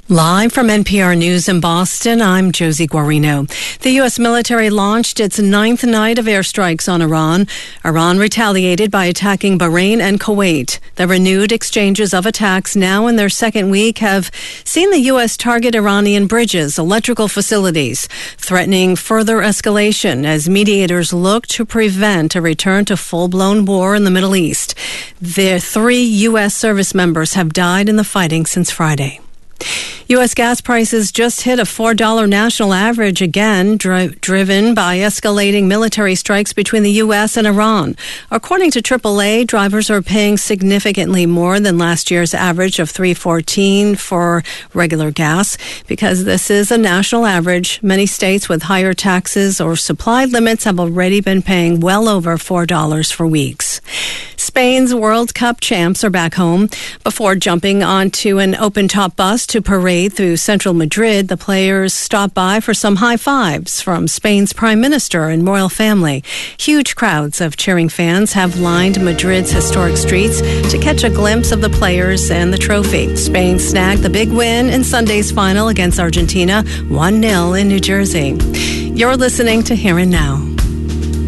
Live from NPR News in Boston, I'm Josie Guarino. The U.S. military launched its 9th night of airstrikes on Iran. Iran retaliated by attacking Bahrain and Kuwait. The renewed exchanges of attacks now in their second week have seen the U.S. target Iranian bridges, electrical facilities, threatening further escalation as mediators look to prevent a return to full-blown war in the Middle East. The 3 U.S. service members have died in the fighting since Friday. U.S. gas prices just hit a $4 national average again, driven by escalating military strikes between the U.S. and Iran. According to AAA, drivers are paying significantly more than last year's average of $3.14 for regular gas. Because this is a national average, many states with higher taxes or supply limits have already been paying well over $4 for weeks. Spain's World Cup champs are back home. Before jumping onto an open-top bus to parade through central Madrid, the players stopped by for some high fives from Spain's prime minister and royal family. Huge crowds of cheering fans have lined Madrid's historic streets to catch a glimpse of the players and the trophy. Spain snagged the big win in Sunday's final against Argentina, 1-0 in New Jersey. You're listening to Here and Now.